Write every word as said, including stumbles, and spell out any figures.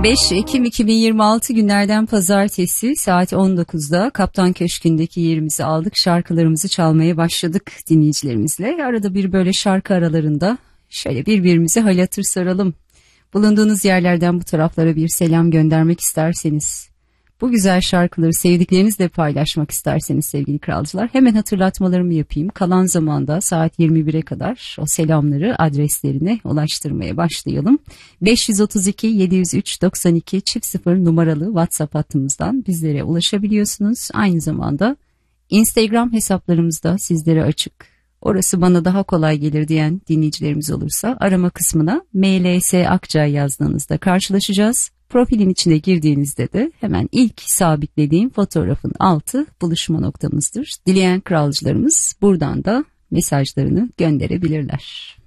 beş Ekim iki bin yirmi altı günlerden pazartesi saat on dokuzda Kaptan Köşkü'ndeki yerimizi aldık. Şarkılarımızı çalmaya başladık dinleyicilerimizle. Arada bir böyle şarkı aralarında şöyle birbirimize hal hatır saralım. Bulunduğunuz yerlerden bu taraflara bir selam göndermek isterseniz, bu güzel şarkıları sevdiklerinizle paylaşmak isterseniz sevgili kralcılar, hemen hatırlatmalarımı yapayım. Kalan zamanda saat yirmi bire kadar o selamları adreslerine ulaştırmaya başlayalım. beş yüz otuz iki yedi yüz üç doksan iki çift sıfır numaralı WhatsApp hattımızdan bizlere ulaşabiliyorsunuz. Aynı zamanda Instagram hesaplarımızda sizlere açık. Orası bana daha kolay gelir diyen dinleyicilerimiz olursa arama kısmına M L S Akçay yazdığınızda karşılaşacağız. Profilin içine girdiğinizde de hemen ilk sabitlediğim fotoğrafın altı buluşma noktamızdır. Dileyen kralcılarımız buradan da mesajlarını gönderebilirler.